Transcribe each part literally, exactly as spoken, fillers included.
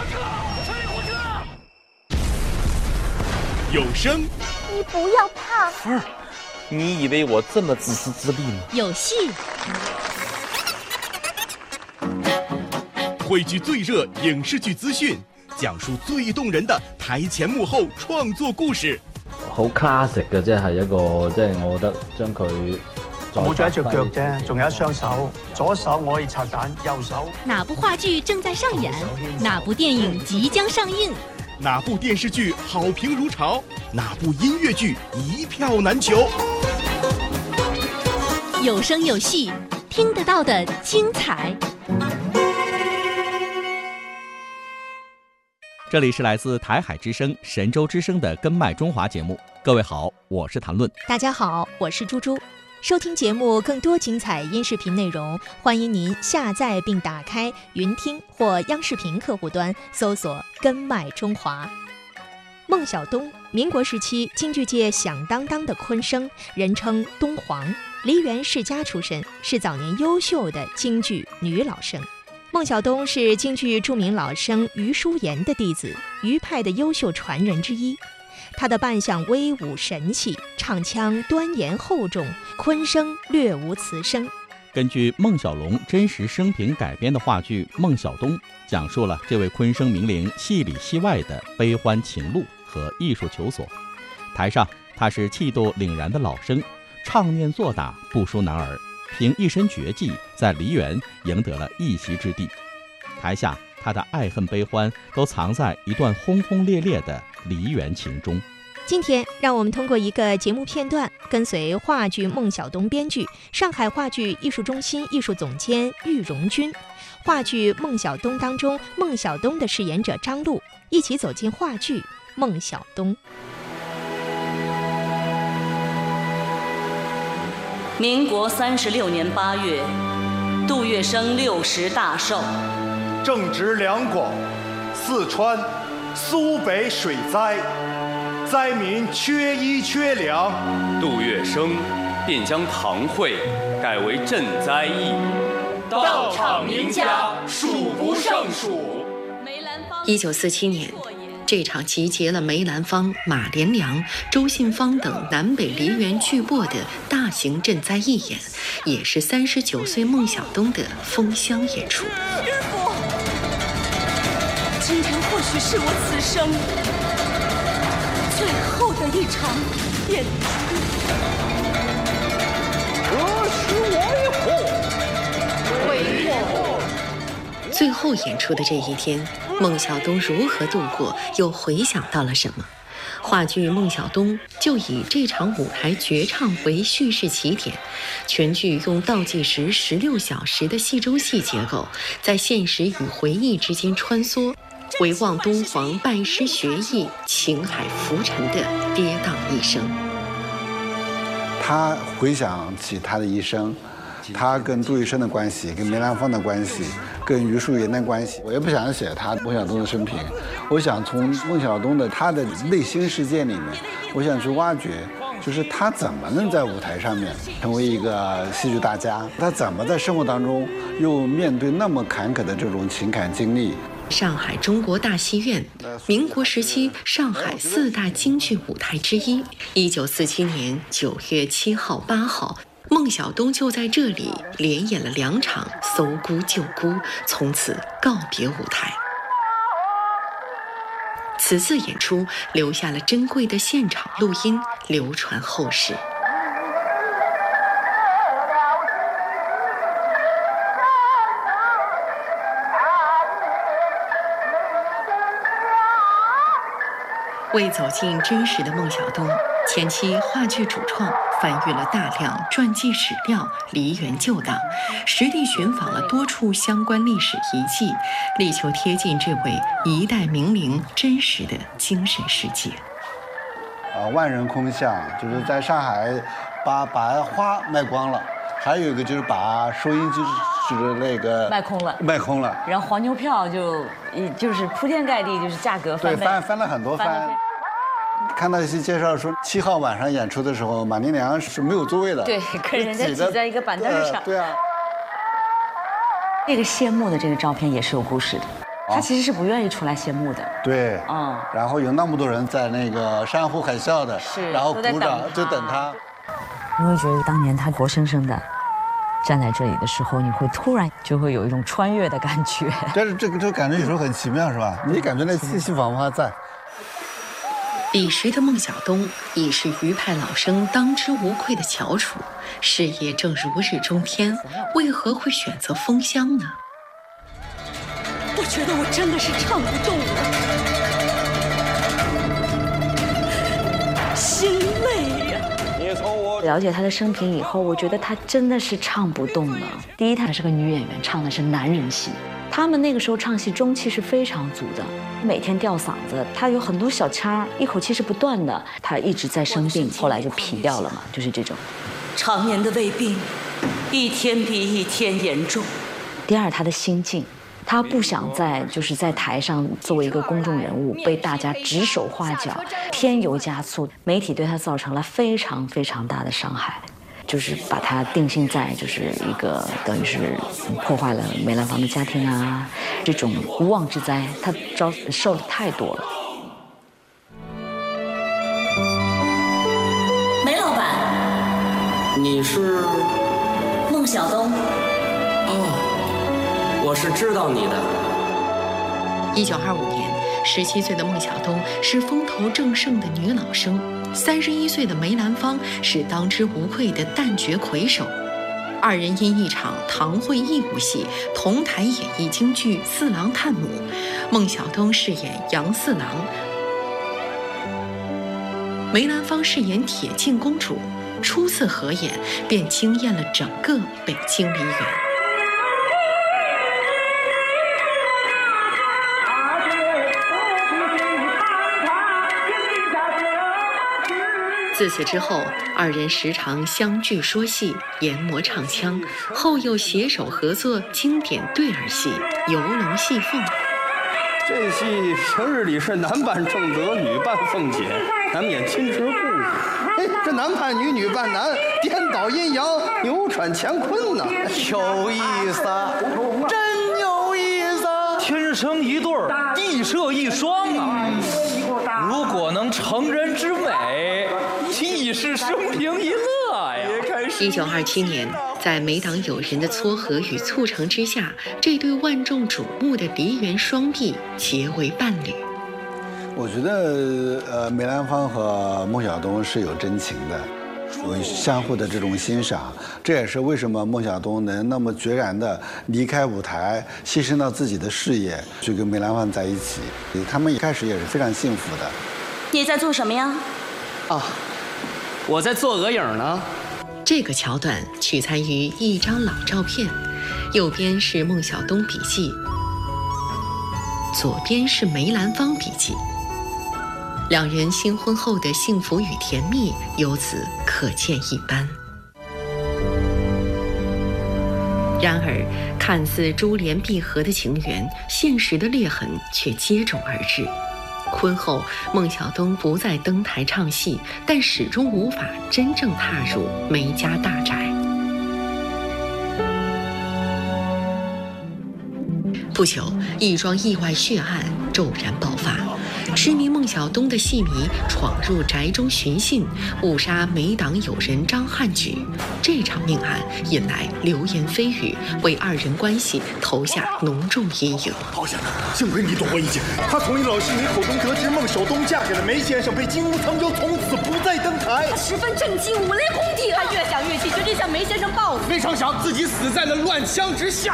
有声， 你不要怕。 凤儿，你以为我这么自私自利吗？ 有戏， 汇聚最热影視劇資訊，講述最動人的台前幕後創作故事。 好 classic 嘅，即係一個，即係我覺得將佢冇咗一隻腳啫，仲有一雙手，左手我可以拆彈，右手。 哪部話劇正在上演？哪部電影即將上映？ 哪部電視劇好評如潮？哪部音樂劇一票難求？ 有聲有戲，聽得到的精彩。 这里是来自台海之声、神州之声的《根脉中华》节目。各位好，我是谭论。 大家好，我是猪猪。收听节目更多精彩音视频内容，欢迎您下载并打开云听或央视频客户端，搜索“根脉中华”。孟小冬，民国时期京剧界响当当的昆生，人称东皇，梨园世家出身，是早年优秀的京剧女老生。孟小冬是京剧著名老生余淑妍的弟子，余派的优秀传人之一。他的扮相威武神气，唱腔端严厚重，昆声略无词声。 根据孟小龙真实生平改编的话剧《孟小冬》，讲述了这位昆声名伶戏里戏外的悲欢情路和艺术求索。台上他是气度凛然的老生，唱念做打不输男儿，凭一身绝技在梨园赢得了一席之地。台下他的爱恨悲欢都藏在一段轰轰烈烈的梨园情中。 今天让我们通过一个节目片段，跟随话剧《孟小冬》编剧、上海话剧艺术中心艺术总监郁荣军，话剧《孟小冬》当中孟小冬的饰演者张璐，一起走进话剧《孟小冬》。 民国三十六年八月，杜月笙六十大寿， 正值两广、四川、苏北水灾，灾民缺衣缺粮， 杜月笙便将堂会改为赈灾义， 到场名家数不胜数。 一九四七年，这场集结了梅兰芳、马连良、周信芳等南北梨园巨擘的大型赈灾义演，也是三十九岁孟小冬的封箱演出。 师父，今天或许是我此生最后的一场演出。 何时为后？ 为后。 最后演出的这一天，孟小冬如何度过，又回想到了什么？话剧《孟小冬》就以这场舞台绝唱为叙事起点，全剧用倒计时十六小时的戏中戏结构，在现实与回忆之间穿梭，回望东皇拜师学艺、情海浮沉的跌宕一生。 他回想起他的一生，他跟杜月笙的关系，跟梅兰芳的关系，跟余淑妍的关系。我也不想写他孟小冬的生平，我想从孟小冬的他的内心世界里面，我想去挖掘，就是他怎么能在舞台上面成为一个戏剧大家，他怎么在生活当中又面对那么坎坷的这种情感经历。 上海中国大戏院，民国时期上海四大京剧舞台之一。一九四七年九月七号、八号。孟小冬就在这里连演了两场《搜孤救孤》，从此告别舞台。此次演出留下了珍贵的现场录音，流传后世。为走进真实的孟小冬，前期话剧主创翻阅了大量传记史料、梨园旧档，实地寻访了多处相关历史遗迹，力求贴近这位一代名伶真实的精神世界。 啊，万人空巷，就是在上海把把花卖光了，还有一个就是把收音机就是那个卖空了， 卖空了， 然后黄牛票就就是铺天盖地，就是价格翻倍， 对，翻翻了很多番。看到一些介绍说，七号晚上演出的时候，马连良是没有座位的， 对，跟人家挤在一个板凳上。 对啊。 这个谢幕的这个照片也是有故事的。 他其实是不愿意出来谢幕的。 对， 嗯， 然后有那么多人在那个山呼海啸的， 是， 然后鼓掌就等他。 你会觉得当年他活生生的站在这里的时候，你会突然就会有一种穿越的感觉。 但是这个这个感觉有时候很奇妙，是吧？你感觉那气息仿佛还在。 彼时的孟小冬已是余派老生当之无愧的翘楚，事业正如日中天，为何会选择封箱呢？ 我觉得我真的是唱不动了，心累呀。 了解他的生平以后，我觉得他真的是唱不动了。第一，她是个女演员，唱的是男人戏。他们那个时候唱戏中气是非常足的，每天吊嗓子，他有很多小腔，一口气是不断的。他一直在生病，后来就皮掉了嘛，就是这种。 常年的胃病，一天比一天严重。 第二，他的心境。他不想在就是在台上作为一个公众人物被大家指手画脚，添油加醋，媒体对他造成了非常非常大的伤害，就是把他定性在就是一个等于是破坏了梅兰芳的家庭啊，这种无妄之灾，他遭受的太多了。 梅老板， 你是孟小冬。 我是知道你的。 一九二五年，十七岁的孟小冬是风头正盛的女老生，三十一岁的梅兰芳是当之无愧的旦角魁首。二人因一场堂会义务戏同台演绎京剧《四郎探母》，孟小冬饰演杨四郎，梅兰芳饰演铁镜公主。初次合演便惊艳了整个北京梨园。自此之后，二人时常相聚说戏，研磨唱腔，后又携手合作经典对儿戏《游龙戏凤》。 这戏平日里是男扮正德，女扮凤姐，难免亲持故事。哎，这男扮女，女扮男，颠倒阴阳，扭转乾坤呐，有意思，真有意思。 天生一对儿，地设一双啊！如果能成人之美，亦是生平一乐呀！ 一九二七年，在梅党友人的撮合与促成之下，这对万众瞩目的梨园双璧结为伴侣。 我觉得，呃，梅兰芳和孟小冬是有真情的，有相互的这种欣赏。这也是为什么孟小冬能那么决然地离开舞台，牺牲到自己的事业，去跟梅兰芳在一起。他们一开始也是非常幸福的。 你在做什么呀？ 啊，我在做额影呢。 这个桥段取材于一张老照片，右边是孟小冬笔记，左边是梅兰芳笔记。两人新婚后的幸福与甜蜜由此可见一斑。然而，看似珠联璧合的情缘，现实的裂痕却接踵而至。婚后，孟小冬不再登台唱戏，但始终无法真正踏入梅家大宅。不久，一桩意外血案骤然爆发。痴迷孟小冬的戏迷闯入宅中寻衅，误杀梅党友人张汉举。这场命案引来流言蜚语，为二人关系投下浓重阴影。 好险，幸亏你躲过一劫。他从一老戏迷口中得知孟小冬嫁给了梅先生，被金屋藏娇，从此不再登台。 他十分震惊，五雷轰顶。他越想越气，决定向梅先生报复。 没成想自己死在了乱枪之下。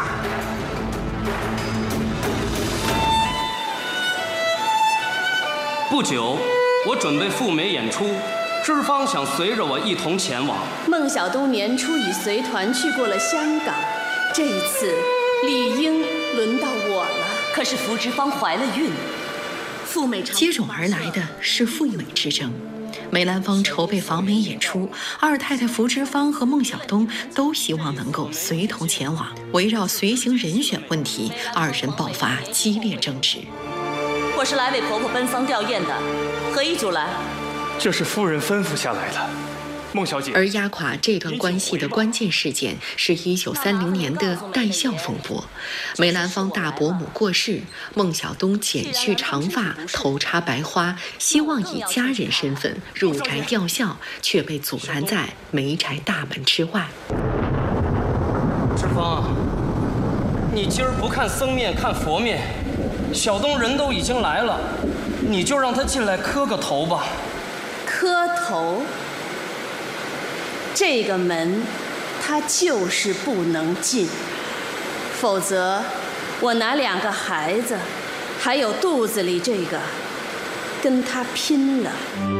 不久，我准备赴梅演出，知方想随着我一同前往。 孟小冬年初已随团去过了香港，这一次理应轮到我了。 可是福芝芳怀了孕，赴美接踵而来的是赴美之争。梅兰芳筹备访美演出，二太太福芝芳和孟小冬都希望能够随同前往。围绕随行人选问题，二人爆发激烈争执。 我是来为婆婆奔丧吊唁的，何以主来？ 这是夫人吩咐下来的。 孟小姐。 而压垮这段关系的关键事件是一九三零年的戴孝风波。梅兰芳大伯母过世，孟小冬剪去长发，头插白花，希望以家人身份入宅吊孝，却被阻拦在梅宅大门之外。 志芳，你今儿不看僧面看佛面，小东人都已经来了，你就让他进来磕个头吧。 磕头？这个门他就是不能进，否则我拿两个孩子还有肚子里这个跟他拼了。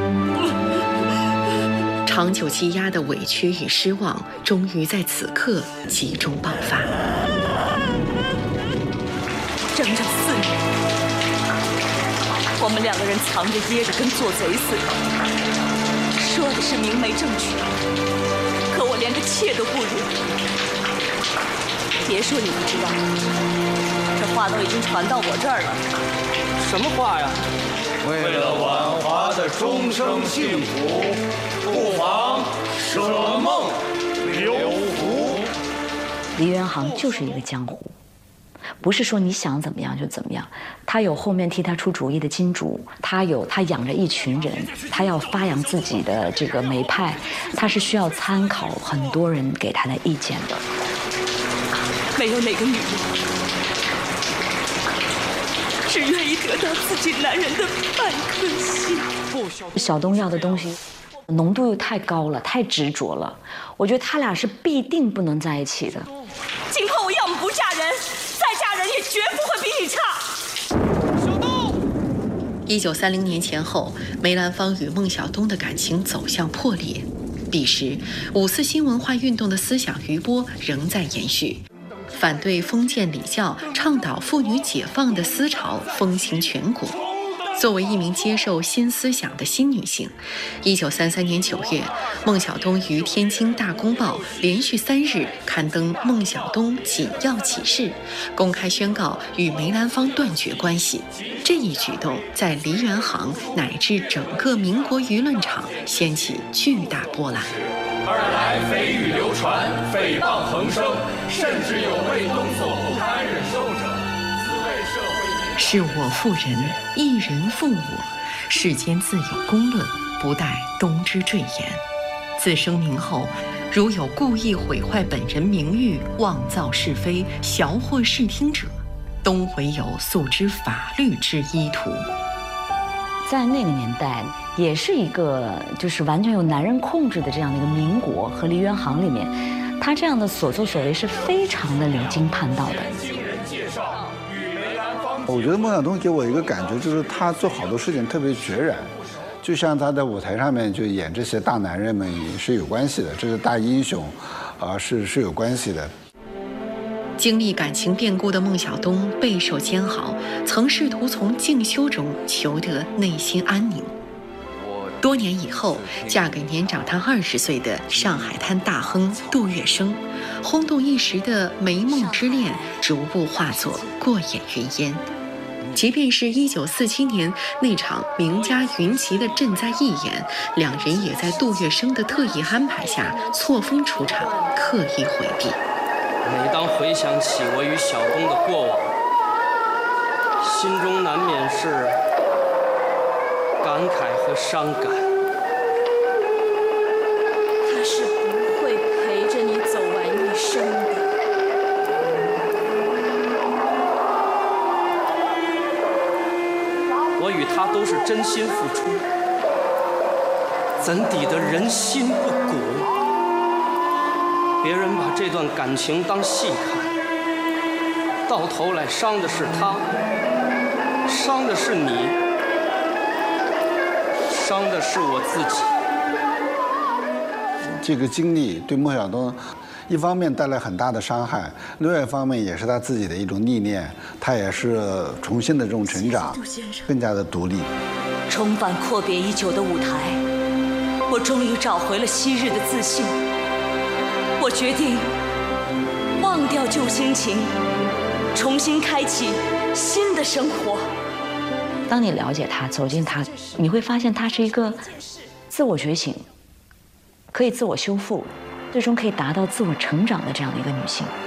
长久积压的委屈与失望终于在此刻集中爆发。 整整四年，我们两个人藏着掖着，跟做贼似的，说的是明媒正娶，可我连个妾都不如。别说你不知道，这话都已经传到我这儿了。 什么话呀？ 为了婉华的终生幸福，不妨舍梦留福。 梨园行就是一个江湖，不是说你想怎么样就怎么样。他有后面替他出主意的金主，他有他养着一群人，他要发扬自己的这个梅派，他是需要参考很多人给他的意见的。 没有哪个女人只愿意得到自己男人的半颗心。 小东要的东西浓度又太高了，太执着了，我觉得他俩是必定不能在一起的。 今后我要么不嫁人，再嫁人也绝不会比你差。 小东。一九三零年前后，梅兰芳与孟小冬的感情走向破裂。彼时，五四新文化运动的思想余波仍在延续。反对封建礼教、倡导妇女解放的思潮风行全国。作为一名接受新思想的新女性，一九三三年九月，孟小冬于天津《大公报》连续三日刊登孟小冬紧要启事，公开宣告与梅兰芳断绝关系。这一举动在梨园行乃至整个民国舆论场掀起巨大波澜。 二来蜚语流传，诽谤横生，甚至有为动作不堪忍受者，自为社会。 是我负人，一人负我，世间自有公论，不待东之赘言。自声明后，如有故意毁坏本人名誉、妄造是非、晓获视听者，东唯有诉之法律之依途。 在那个年代，也是一个就是完全由男人控制的这样的一个民国和梨园行里面，他这样的所作所为是非常的离经叛道的。 我觉得孟小冬给我一个感觉，就是他做好多事情特别决然，就像他在舞台上面就演这些大男人们也是有关系的，这是大英雄，啊、呃、是是有关系的。 经历感情变故的孟小冬备受煎熬，曾试图从静修中求得内心安宁。多年以后，嫁给年长她二十岁的上海滩大亨杜月笙，轰动一时的梅梦之恋逐步化作过眼云烟。即便是一九四七年那场名家云集的赈灾义演，两人也在杜月笙的特意安排下错峰出场，刻意回避。 每当回想起我与小东的过往，心中难免是感慨和伤感。 他是不会陪着你走完一生的。 我与他都是真心付出，怎抵得人心不古？别人把这段感情当戏看，到头来伤的是他，伤的是你，伤的是我自己。 这个经历对孟小冬一方面带来很大的伤害，另外一方面也是他自己的一种历练，他也是重新的这种成长，更加的独立。 重返阔别已久的舞台，我终于找回了昔日的自信。我决定忘掉旧心情，重新开启新的生活。 当你了解他，走进他，你会发现他是一个自我觉醒、 可以自我修复，最终可以达到自我成长的这样的一个女性。